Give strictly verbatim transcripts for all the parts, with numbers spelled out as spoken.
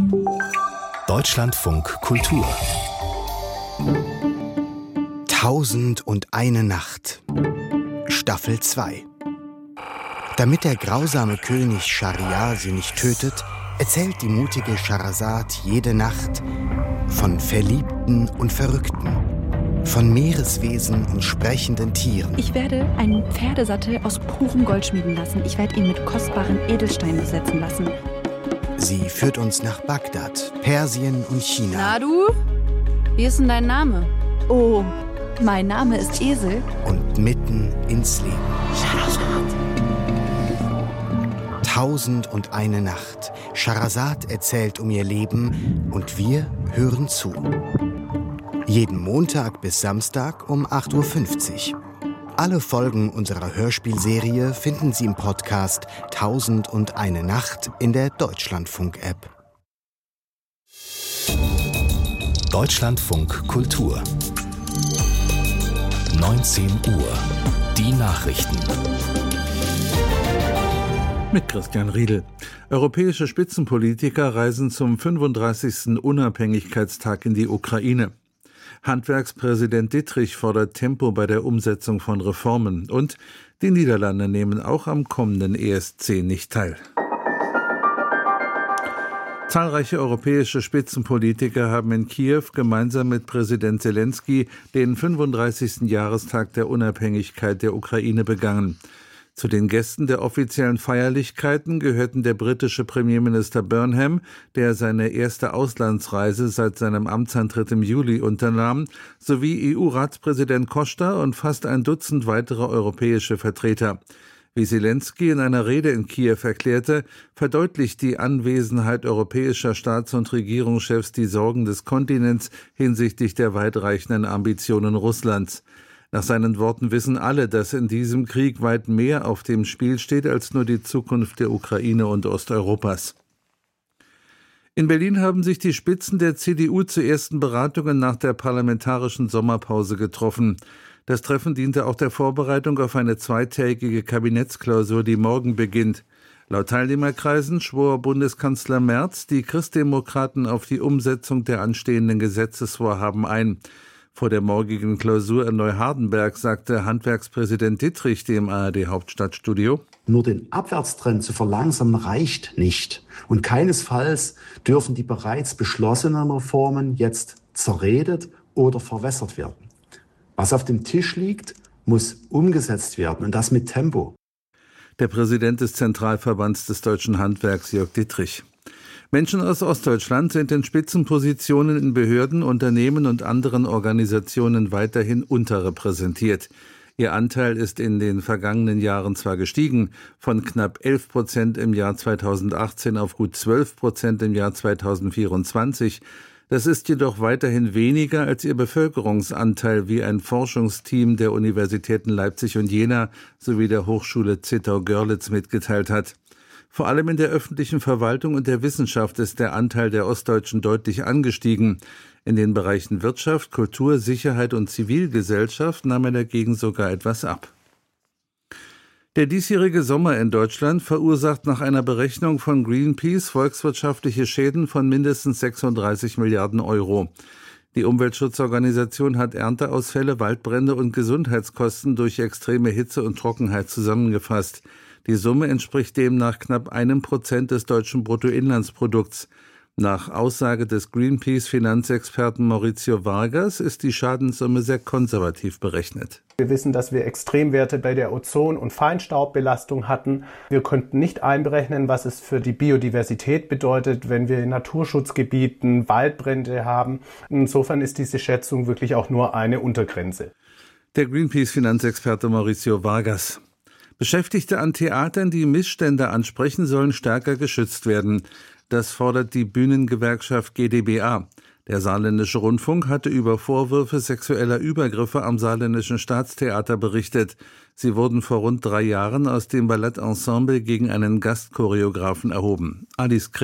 Deutschlandfunk Kultur. Tausend und eine Nacht. Staffel zwei. Damit der grausame König Schahriar sie nicht tötet, erzählt die mutige Schehersad jede Nacht von Verliebten und Verrückten, von Meereswesen und sprechenden Tieren. Ich werde einen Pferdesattel aus purem Gold schmieden lassen. Ich werde ihn mit kostbaren Edelsteinen besetzen lassen. Sie führt uns nach Bagdad, Persien und China. Na du? Wie ist denn dein Name? Oh, mein Name ist Esel. Und mitten ins Leben. Tausend und eine Nacht. Schehersad erzählt um ihr Leben und wir hören zu. Jeden Montag bis Samstag um acht Uhr fünfzig. Alle Folgen unserer Hörspielserie finden Sie im Podcast Tausend und eine Nacht in der Deutschlandfunk-App. Deutschlandfunk Kultur. neunzehn Uhr. Die Nachrichten. Mit Christian Riedel. Europäische Spitzenpolitiker reisen zum fünfunddreißigsten Unabhängigkeitstag in die Ukraine. Handwerkspräsident Dittrich fordert Tempo bei der Umsetzung von Reformen. Und die Niederlande nehmen auch am kommenden E S C nicht teil. Zahlreiche europäische Spitzenpolitiker haben in Kiew gemeinsam mit Präsident Selenskyj den fünfunddreißigsten Jahrestag der Unabhängigkeit der Ukraine begangen. Zu den Gästen der offiziellen Feierlichkeiten gehörten der britische Premierminister Burnham, der seine erste Auslandsreise seit seinem Amtsantritt im Juli unternahm, sowie E U-Ratspräsident Costa und fast ein Dutzend weitere europäische Vertreter. Wie Selenskyj in einer Rede in Kiew erklärte, verdeutlicht die Anwesenheit europäischer Staats- und Regierungschefs die Sorgen des Kontinents hinsichtlich der weitreichenden Ambitionen Russlands. Nach seinen Worten wissen alle, dass in diesem Krieg weit mehr auf dem Spiel steht als nur die Zukunft der Ukraine und Osteuropas. In Berlin haben sich die Spitzen der C D U zu ersten Beratungen nach der parlamentarischen Sommerpause getroffen. Das Treffen diente auch der Vorbereitung auf eine zweitägige Kabinettsklausur, die morgen beginnt. Laut Teilnehmerkreisen schwor Bundeskanzler Merz die Christdemokraten auf die Umsetzung der anstehenden Gesetzesvorhaben ein. Vor der morgigen Klausur in Neuhardenberg sagte Handwerkspräsident Dittrich dem A R D-Hauptstadtstudio: Nur den Abwärtstrend zu verlangsamen reicht nicht. Und keinesfalls dürfen die bereits beschlossenen Reformen jetzt zerredet oder verwässert werden. Was auf dem Tisch liegt, muss umgesetzt werden, und das mit Tempo. Der Präsident des Zentralverbands des deutschen Handwerks, Jörg Dittrich. Menschen aus Ostdeutschland sind in Spitzenpositionen in Behörden, Unternehmen und anderen Organisationen weiterhin unterrepräsentiert. Ihr Anteil ist in den vergangenen Jahren zwar gestiegen, von knapp elf Prozent im Jahr zweitausendachtzehn auf gut zwölf Prozent im Jahr zweitausendvierundzwanzig. Das ist jedoch weiterhin weniger als ihr Bevölkerungsanteil, wie ein Forschungsteam der Universitäten Leipzig und Jena sowie der Hochschule Zittau-Görlitz mitgeteilt hat. Vor allem in der öffentlichen Verwaltung und der Wissenschaft ist der Anteil der Ostdeutschen deutlich angestiegen. In den Bereichen Wirtschaft, Kultur, Sicherheit und Zivilgesellschaft nahm er dagegen sogar etwas ab. Der diesjährige Sommer in Deutschland verursacht nach einer Berechnung von Greenpeace volkswirtschaftliche Schäden von mindestens sechsunddreißig Milliarden Euro. Die Umweltschutzorganisation hat Ernteausfälle, Waldbrände und Gesundheitskosten durch extreme Hitze und Trockenheit zusammengefasst. Die Summe entspricht demnach knapp einem Prozent des deutschen Bruttoinlandsprodukts. Nach Aussage des Greenpeace-Finanzexperten Maurizio Vargas ist die Schadenssumme sehr konservativ berechnet. Wir wissen, dass wir Extremwerte bei der Ozon- und Feinstaubbelastung hatten. Wir konnten nicht einberechnen, was es für die Biodiversität bedeutet, wenn wir in Naturschutzgebieten Waldbrände haben. Insofern ist diese Schätzung wirklich auch nur eine Untergrenze. Der Greenpeace-Finanzexperte Maurizio Vargas. Beschäftigte an Theatern, die Missstände ansprechen, sollen stärker geschützt werden. Das fordert die Bühnengewerkschaft G d B A. Der Saarländische Rundfunk hatte über Vorwürfe sexueller Übergriffe am Saarländischen Staatstheater berichtet. Sie wurden vor rund drei Jahren aus dem Ballettensemble gegen einen Gastchoreografen erhoben. Alice Krämer.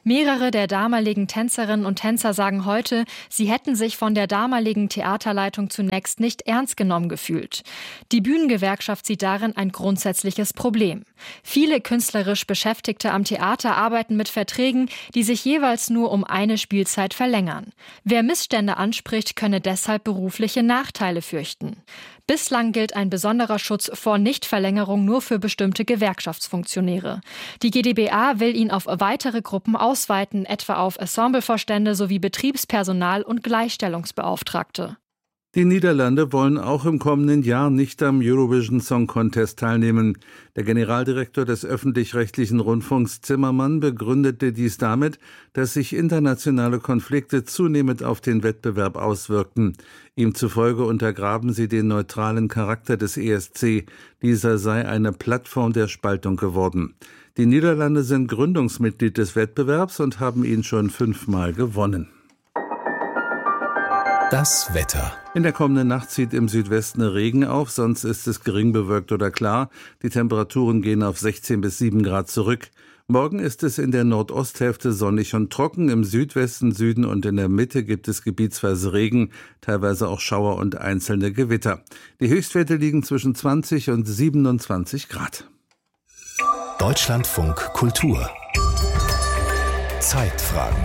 Mehrere der damaligen Tänzerinnen und Tänzer sagen heute, sie hätten sich von der damaligen Theaterleitung zunächst nicht ernst genommen gefühlt. Die Bühnengewerkschaft sieht darin ein grundsätzliches Problem. Viele künstlerisch Beschäftigte am Theater arbeiten mit Verträgen, die sich jeweils nur um eine Spielzeit verlängern. Wer Missstände anspricht, könne deshalb berufliche Nachteile fürchten. Bislang gilt ein besonderer Schutz vor Nichtverlängerung nur für bestimmte Gewerkschaftsfunktionäre. Die G d B A will ihn auf weitere Gruppen ausweiten, etwa auf Ensemblevorstände sowie Betriebspersonal und Gleichstellungsbeauftragte. Die Niederlande wollen auch im kommenden Jahr nicht am Eurovision Song Contest teilnehmen. Der Generaldirektor des öffentlich-rechtlichen Rundfunks Zimmermann begründete dies damit, dass sich internationale Konflikte zunehmend auf den Wettbewerb auswirkten. Ihm zufolge untergraben sie den neutralen Charakter des E S C. Dieser sei eine Plattform der Spaltung geworden. Die Niederlande sind Gründungsmitglied des Wettbewerbs und haben ihn schon fünfmal gewonnen. Das Wetter. In der kommenden Nacht zieht im Südwesten Regen auf, sonst ist es gering bewölkt oder klar. Die Temperaturen gehen auf sechzehn bis sieben Grad zurück. Morgen ist es in der Nordosthälfte sonnig und trocken. Im Südwesten, Süden und in der Mitte gibt es gebietsweise Regen, teilweise auch Schauer und einzelne Gewitter. Die Höchstwerte liegen zwischen zwanzig und siebenundzwanzig Grad. Deutschlandfunk Kultur. Zeitfragen.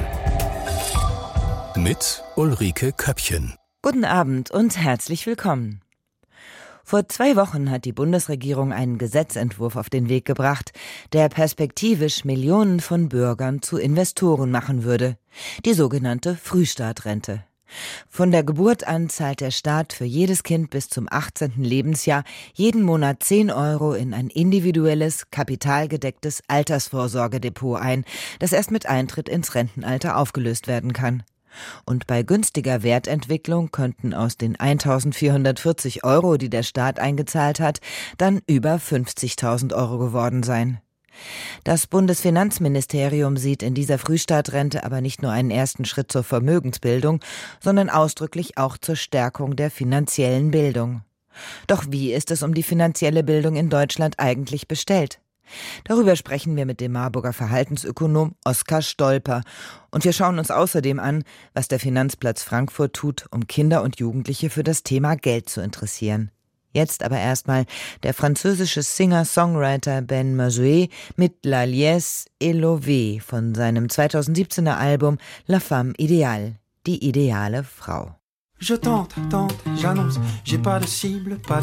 Mit Ulrike Köppchen. Guten Abend und herzlich willkommen. Vor zwei Wochen hat die Bundesregierung einen Gesetzentwurf auf den Weg gebracht, der perspektivisch Millionen von Bürgern zu Investoren machen würde. Die sogenannte Frühstartrente. Von der Geburt an zahlt der Staat für jedes Kind bis zum achtzehnten Lebensjahr jeden Monat zehn Euro in ein individuelles, kapitalgedecktes Altersvorsorgedepot ein, das erst mit Eintritt ins Rentenalter aufgelöst werden kann. Und bei günstiger Wertentwicklung könnten aus den eintausendvierhundertvierzig Euro, die der Staat eingezahlt hat, dann über fünfzigtausend Euro geworden sein. Das Bundesfinanzministerium sieht in dieser Frühstartrente aber nicht nur einen ersten Schritt zur Vermögensbildung, sondern ausdrücklich auch zur Stärkung der finanziellen Bildung. Doch wie ist es um die finanzielle Bildung in Deutschland eigentlich bestellt? Darüber sprechen wir mit dem Marburger Verhaltensökonom Oskar Stolper. Und wir schauen uns außerdem an, was der Finanzplatz Frankfurt tut, um Kinder und Jugendliche für das Thema Geld zu interessieren. Jetzt aber erstmal der französische Singer-Songwriter Ben Mazuet mit La Liesse et Lové von seinem zweitausendsiebzehner Album La Femme Idéale, die ideale Frau. Je tente, tente, j'annonce, j'ai pas de cible, pas de